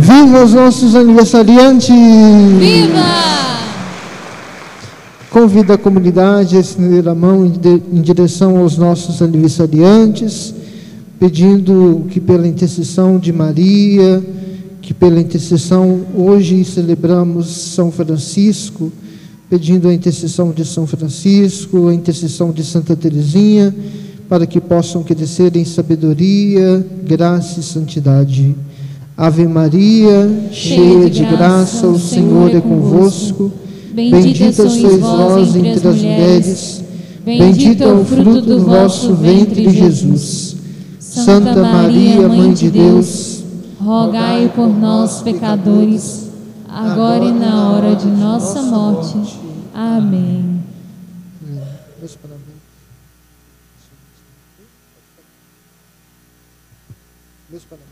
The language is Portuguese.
Viva os nossos aniversariantes! Viva! Convido a comunidade a estender a mão em direção aos nossos aniversariantes, pedindo que pela intercessão de Maria, que pela intercessão, hoje celebramos São Francisco, pedindo a intercessão de São Francisco, a intercessão de Santa Teresinha, para que possam crescer em sabedoria, graça e santidade. Ave Maria, cheia de graça, o Senhor é convosco. Bendita sois vós entre as mulheres, bendito é o fruto do vosso ventre, Jesus. Santa Maria, Mãe de Deus, rogai por nós, pecadores, agora e na hora de nossa morte. Amém. Meus parabéns. Meus parabéns.